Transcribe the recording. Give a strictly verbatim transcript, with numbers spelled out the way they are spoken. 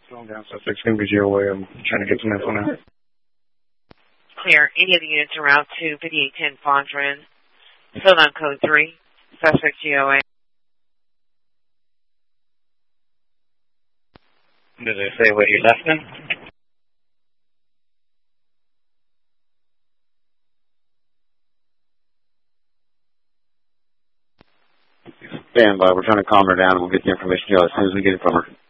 Slowing down, suspect's going to be G O A. I'm trying to get some info now. Clear. Any of the units en route to fifty-eight ten Fondren. Still on code three. Suspect G O A. Did they say what he left in? Stand by. We're trying to calm her down, and we'll get the information to you as soon as we get it from her.